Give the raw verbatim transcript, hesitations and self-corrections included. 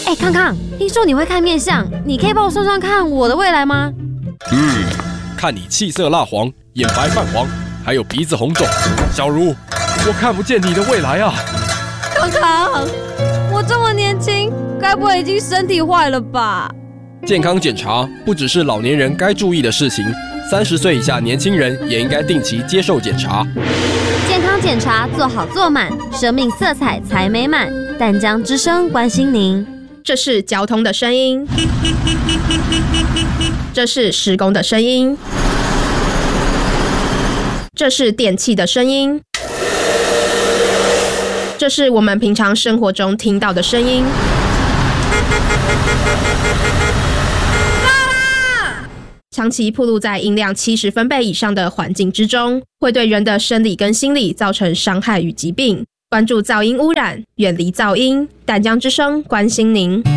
哎，康康，听说你会看面相，你可以帮我算算看我的未来吗？ 嗯，看你气色蜡黄，眼白泛黄，还有鼻子红肿，小茹，我看不见你的未来啊！ 康康，我这么年轻，该不会已经身体坏了吧？ 健康检查不只是老年人该注意的事情，三十岁以下年轻人也应该定期接受检查。 健康检查做好做满，生命色彩才美满。淡江之声关心您。 这是交通的声音，这是施工的声音，这是电器的声音，这是我们平常生活中听到的声音。长期暴露在音量七十分贝以上的环境之中，会对人的生理跟心理造成伤害与疾病。关注噪音污染，远离噪音。淡江之声关心您。